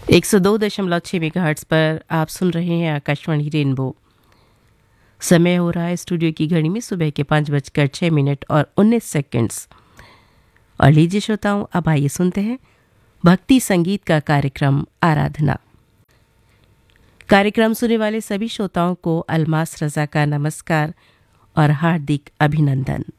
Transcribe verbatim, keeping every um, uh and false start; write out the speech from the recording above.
एक सौ दो दशमलव छह मेगाहर्ट्ज पर आप सुन रहे हैं आकाशवाणी रेनबो। समय हो रहा है स्टूडियो की घड़ी में सुबह के पाँच बजकर छः मिनट और उन्नीस सेकंड्स। और लीजिए श्रोताओं, अब आइए सुनते हैं भक्ति संगीत का कार्यक्रम आराधना। कार्यक्रम सुनने वाले सभी श्रोताओं को अलमास रजा का नमस्कार और हार्दिक अभिनंदन।